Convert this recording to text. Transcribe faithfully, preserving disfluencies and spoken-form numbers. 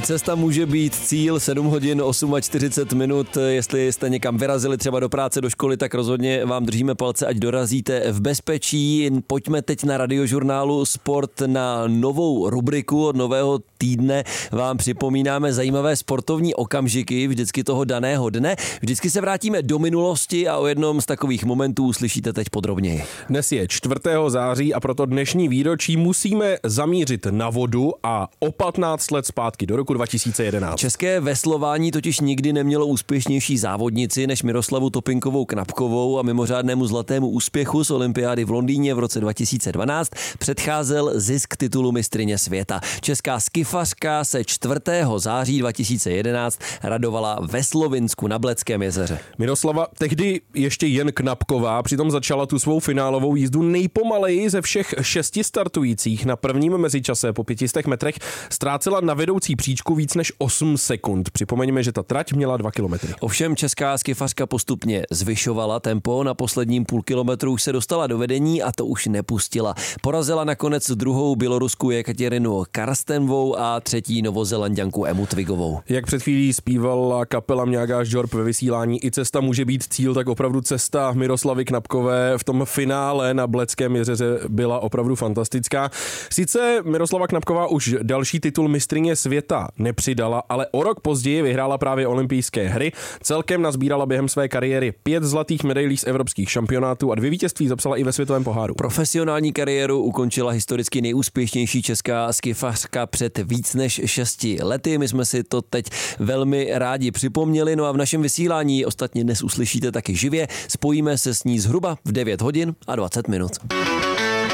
cesta může být cíl, sedm hodin čtyřicet osm minut. Jestli jste někam vyrazili třeba do práce, do školy, tak rozhodně vám držíme palce, ať dorazíte v bezpečí. Pojďme teď na Radiožurnálu Sport na novou rubriku. Od nového týdne vám připomínáme zajímavé sportovní okamžiky vždycky toho daného dne. Vždycky se vrátíme do minulosti a o jednom z takových momentů uslyšíte teď podrobněji. Dnes je čtvrtého září a proto dnešní výročí musíme zamířit na vodu a o patnáct let zpátky do roku dva tisíce jedenáct. České veslování totiž nikdy nemělo úspěšnější závodnici než Miroslavu Topinkovou Knapkovou a mimořádnému zlatému úspěchu z olympiády v Londýně v roce dva tisíce dvanáct předcházel zisk titulu mistryně světa. Česká skifařka se čtvrtého září dva tisíce jedenáct radovala ve Slovinsku na Bledském jezeře. Miroslava tehdy ještě jen Knapková přitom začala tu svou finálovou jízdu nejpomaleji ze všech šesti startujících. Na prvním mezičase po pětistech metrech ztrácela na vedoucí příčku víc než osm sekund. Připomeňme, že ta trať měla dva kilometry. Ovšem česká skifařka postupně zvyšovala tempo, na posledním půl kilometru už se dostala do vedení a to už nepustila. Porazila nakonec druhou Bělorusku Jekaterinu Karstenvou a třetí Novozelanďanku Emu Twigovou. Jak před chvílí zpívala kapela Mňágáš Žorb ve vysílání I cesta může být cíl, tak opravdu cesta Miroslavy Knapkové v tom finále na Bledském jezeře byla opravdu fantastická. Sice Miroslava Knapková už další titul mistryně světa nepřidala, ale o rok později vyhrála právě olympijské hry. Celkem nazbírala během své kariéry pět zlatých medailí z evropských šampionátů a dvě vítězství zapsala i ve světovém poháru. Profesionální kariéru ukončila historicky nejúspěšnější česká skifařka před víc než šesti lety. My jsme si to teď velmi rádi připomněli, no a v našem vysílání ostatně dnes uslyšíte taky živě. Spojíme se s ní zhruba v devět hodin a dvacet minut.